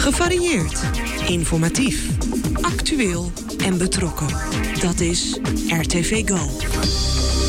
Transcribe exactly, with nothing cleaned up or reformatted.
Gevarieerd, informatief, actueel en betrokken. Dat is R T V Go.